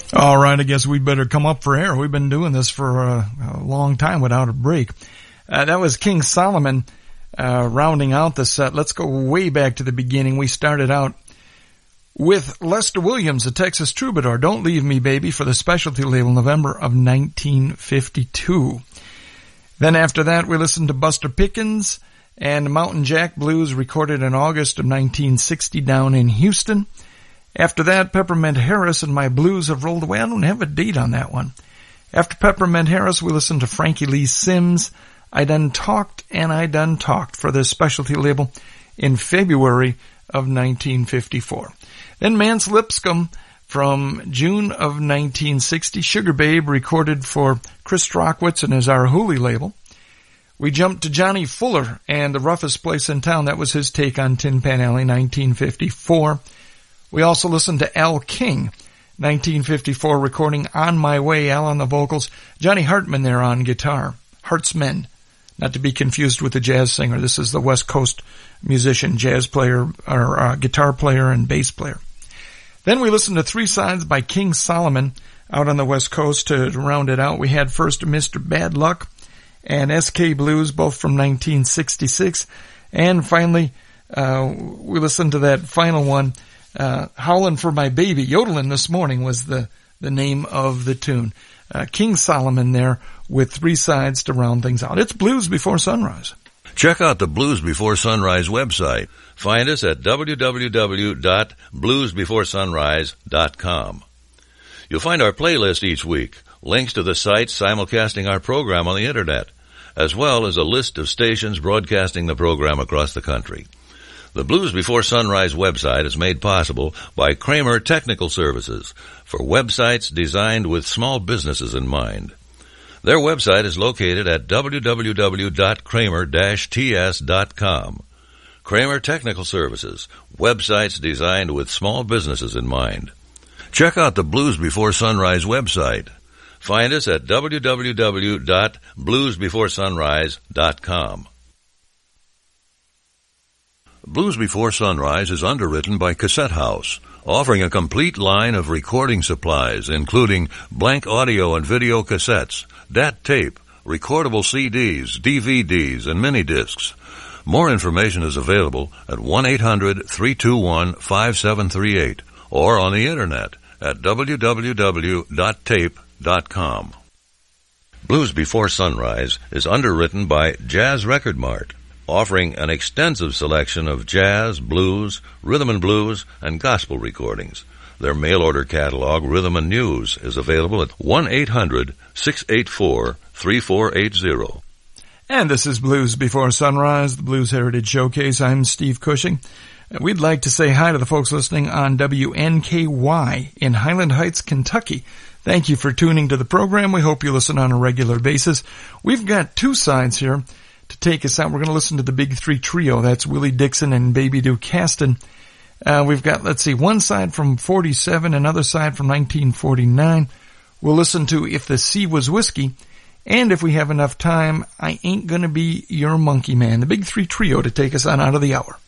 All right, I guess we'd better come up for air. We've been doing this for a long time without a break. That was King Solomon rounding out the set. Let's go way back to the beginning. We started out with Lester Williams, the Texas Troubadour, Don't Leave Me Baby, for the Specialty label, November of 1952. Then after that, we listened to Buster Pickens and Mountain Jack Blues, recorded in August of 1960 down in Houston. After that, Peppermint Harris and My Blues Have Rolled Away. I don't have a date on that one. After Peppermint Harris, we listened to Frankie Lee Sims, I Done Talked and I Done Talked, for the Specialty label in February of 1954. Then Mance Lipscomb from June of 1960, Sugar Babe, recorded for Chris Strockwitz and his Arhoolie label. We jumped to Johnny Fuller and The Roughest Place in Town. That was his take on Tin Pan Alley, 1954. We also listened to Al King, 1954, recording On My Way, Al on the vocals, Johnny Hartman there on guitar. Hartzman, not to be confused with the jazz singer. This is the West Coast musician, jazz player, or guitar player and bass player. Then we listened to Three Sides by King Solomon out on the West Coast to round it out. We had first Mr. Bad Luck and S.K. Blues, both from 1966. And finally, we listened to that final one, Howlin' for My Baby. Yodelin' This Morning was the name of the tune. King Solomon there with Three Sides to round things out. It's Blues Before Sunrise. Check out the Blues Before Sunrise website. Find us at www.bluesbeforesunrise.com. You'll find our playlist each week, links to the sites simulcasting our program on the Internet, as well as a list of stations broadcasting the program across the country. The Blues Before Sunrise website is made possible by Kramer Technical Services for websites designed with small businesses in mind. Their website is located at www.kramer-ts.com. Kramer Technical Services, websites designed with small businesses in mind. Check out the Blues Before Sunrise website. Find us at www.bluesbeforesunrise.com. Blues Before Sunrise is underwritten by Cassette House, offering a complete line of recording supplies, including blank audio and video cassettes, DAT tape, recordable CDs, DVDs, and mini discs. More information is available at 1-800-321-5738 or on the Internet at www.tape.com. Blues Before Sunrise is underwritten by Jazz Record Mart, offering an extensive selection of jazz, blues, rhythm and blues, and gospel recordings. Their mail-order catalog, Rhythm and News, is available at 1-800-684-3480. And this is Blues Before Sunrise, the Blues Heritage Showcase. I'm Steve Cushing. We'd like to say hi to the folks listening on WNKY in Highland Heights, Kentucky. Thank you for tuning to the program. We hope you listen on a regular basis. We've got two sides here to take us out. We're going to listen to the Big Three Trio. That's Willie Dixon and Baby Duke Caston. We've got, one side from 47, another side from 1949. We'll listen to If the Sea Was Whiskey. And if we have enough time, I Ain't Gonna Be Your Monkey Man. The Big Three Trio to take us on out of the hour.